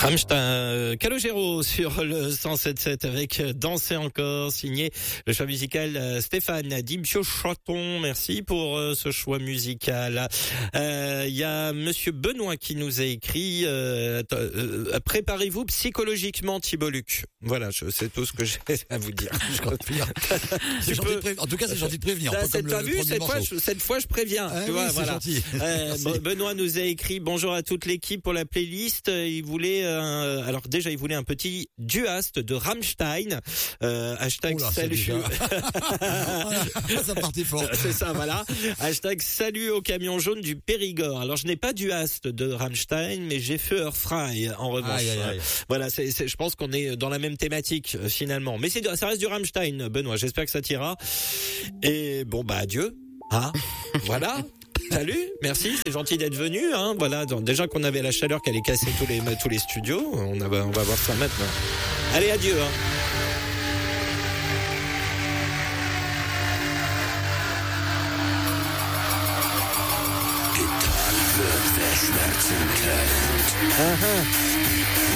Rammstein, Calogero sur le 107.7 avec Danser encore, signé le choix musical Stéphane Dibio Chaton. Merci pour ce choix musical. Il y a Monsieur Benoît qui nous a écrit préparez-vous psychologiquement, Thibault Luc. Voilà, c'est tout ce que j'ai à vous dire. En tout cas, c'est gentil de prévenir. Cette fois, je préviens. Ah, tu vois, oui, voilà. Gentil. Benoît nous a écrit bonjour à toute l'équipe pour la playlist. Il voulait il voulait un petit duaste de Rammstein. Hashtag Oula, salut. Ça partait fort. C'est ça, voilà. Hashtag salut au camion jaune du Périgord. Alors, je n'ai pas duaste de Rammstein, mais j'ai Feuerfrei en revanche. Aïe. Voilà, je pense qu'on est dans la même thématique finalement. Mais ça reste du Rammstein, Benoît. J'espère que ça t'ira. Et bon, adieu. Hein, voilà. Salut, merci, c'est gentil d'être venu. Hein. Voilà, déjà qu'on avait la chaleur qui allait casser tous les studios, on va voir ça maintenant. Allez, adieu. Hein. Getan wird, wer Schmerzen kennt. Aha.